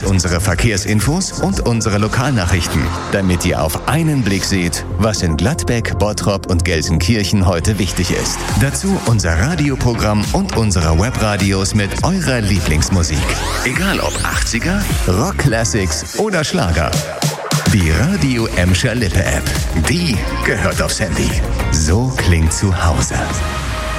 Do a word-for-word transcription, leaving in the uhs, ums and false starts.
unsere Verkehrsinfos und unsere Lokalnachrichten, damit ihr auf einen Blick seht, was in Gladbeck, Bottrop und Gelsenkirchen heute wichtig ist. Dazu unser Radioprogramm und unsere Webradios mit eurer Lieblingsmusik. Egal ob achtziger, Rock Classics oder Schlager. Die Radio Emscher Lippe App, die gehört aufs Handy. So klingt zu Hause.